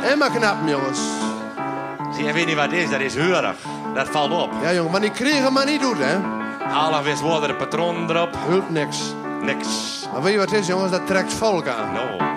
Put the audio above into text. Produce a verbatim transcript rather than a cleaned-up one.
Emma knappen, jongens. Zie, je weet niet wat het is, dat is heurig. Dat valt op. Ja, jongen, maar die kregen maar niet doen, hè. Alle wist worden de patronen erop. Hulp niks. Niks. Maar weet je wat het is, jongens? Dat trekt volk aan. No.